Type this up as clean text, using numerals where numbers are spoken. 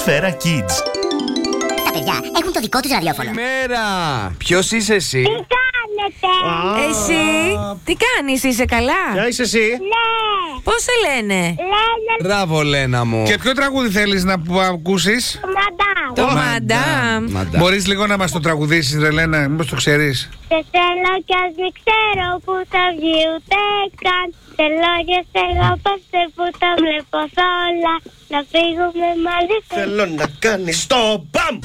Σφαίρα Kids. Τα παιδιά έχουν το δικό τους ραδιόφωνο. Καλημέρα! Ποιος είσαι εσύ? Τι κάνετε? Εσύ, τι κάνεις, είσαι καλά? Ποια είσαι εσύ? Ναι. Πώς σε λένε? Λένε Μπράβο, Λένα μου. Και ποιο τραγούδι θέλεις να ακούσεις? Μαντάμ. Το Μαντάμ. Μπορείς λίγο να μας το τραγουδήσεις, ρε Λένα, μήπως το ξέρεις? Σε θέλω κι ας μην ξέρω που θα βγει ούτε καν. Θέλω και σε αγαπάστε που τα βλέπω σ' όλα. Να φύγουμε μαζί. Θέλω να κάνεις το μπαμ!